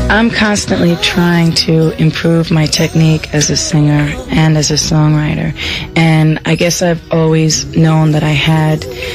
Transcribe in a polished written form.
I'm constantly trying to improve my technique as a singer and as a songwriter. And I guess I've always known that I had